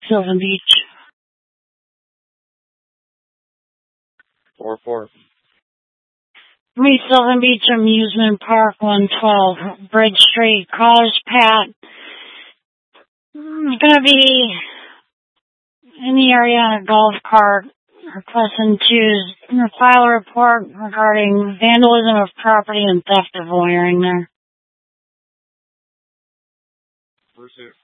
Sylvan Beach. 4-4. Sylvan Beach Amusement Park, 112, Bridge Street, College Pat. I'm gonna be in the area on a golf cart, requesting to file a report regarding vandalism of property and theft of wiring there. Pursuit.